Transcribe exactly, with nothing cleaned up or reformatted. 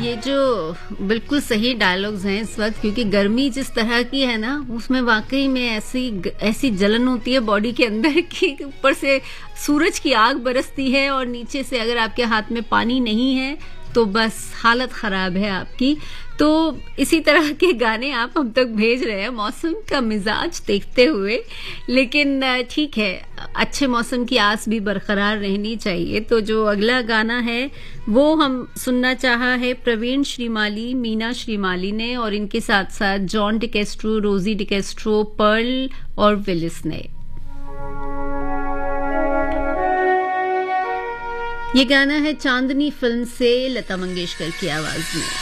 ये जो बिल्कुल सही डायलॉग्स हैं इस वक्त, क्योंकि गर्मी जिस तरह की है ना, उसमें वाकई में ऐसी ऐसी जलन होती है बॉडी के अंदर की, ऊपर से सूरज की आग बरसती है और नीचे से अगर आपके हाथ में पानी नहीं है तो बस हालत ख़राब है आपकी। तो इसी तरह के गाने आप हम तक भेज रहे हैं मौसम का मिजाज देखते हुए, लेकिन ठीक है, अच्छे मौसम की आस भी बरकरार रहनी चाहिए। तो जो अगला गाना है वो हम सुनना चाहा है प्रवीण श्रीमाली, मीना श्रीमाली ने, और इनके साथ साथ जॉन डिकेस्ट्रो, रोजी डिकेस्ट्रो, पर्ल और विलिस ने। ये गाना है चांदनी फिल्म से, लता मंगेशकर की आवाज में।